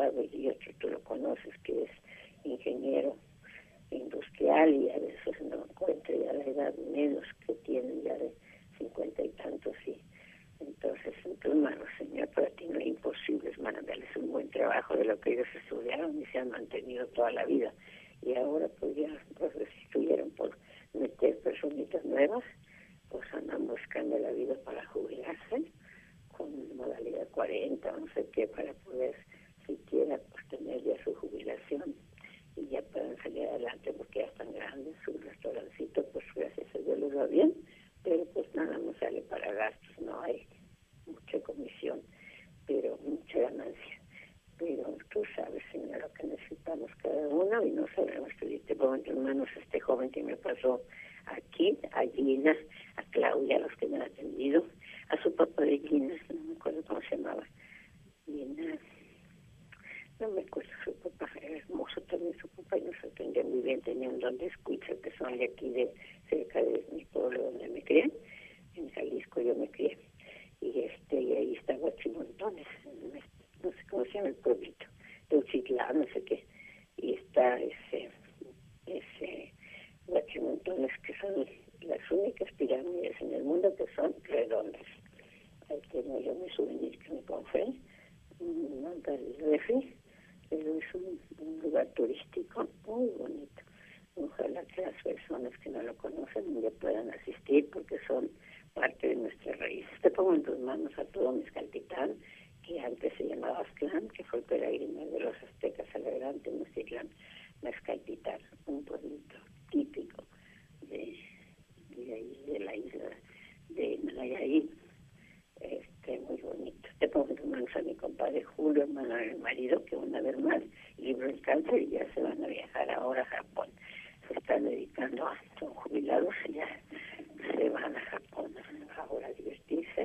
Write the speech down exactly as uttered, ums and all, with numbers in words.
abogado, y otro tú lo conoces, que es ingeniero industrial, y a veces no encuentra ya la edad menos que tienen ya de cincuenta y tantos, y entonces en tus manos, Señor, para ti no es imposible, es mandarles un buen trabajo de lo que ellos estudiaron y se han mantenido toda la vida, y ahora pues ya pues destituyeron por meter personitas nuevas, pues andan buscando la vida para jubilarse con modalidad cuarenta, no sé qué, para poder siquiera pues tener ya su jubilación y ya puedan salir adelante porque ya están grandes. Su restaurancito pues gracias a Dios les va bien, pero pues nada más sale para gastos, no hay mucha comisión, pero mucha ganancia. Pero tú sabes, Señor, lo que necesitamos cada uno, y no sabemos que te pongo en tus manos este joven que me pasó aquí, a Gina, a Claudia, a los que me han atendido, a su papá de Gina, no me acuerdo cómo se llamaba, Gina, no me acuerdo, su papá era hermoso también, su papá, y nos atendía muy bien, tenía un don de escucha, que son de aquí, de cerca de mi pueblo donde me crié, en Jalisco yo me crié, y este y ahí está Huachimontones, no sé cómo se llama el pueblito, de Uchitlán, no sé qué, y está ese, ese Huachimontones, que son las únicas pirámides en el mundo que son redondas. Ahí tengo yo mi souvenir que me compré, un manga del refri, pero es un, un lugar turístico muy bonito. Ojalá que las personas que no lo conocen ya puedan asistir porque son parte de nuestras raíces. Te pongo en tus manos a todo Mezcaltitán, que antes se llamaba Aztlán, que fue el peregrinaje de los aztecas al gran Tenochtitlán, Mezcaltitán, un pueblito típico de, de ahí, de la isla de Nayarit, este, muy bonito. Te pongo en tus manos a mi compadre Julio, hermano del marido, que una vez más libró el cáncer y ya se van a viajar ahora a Japón. Se están dedicando a, son jubilados y ya se van a Japón ahora a divertirse,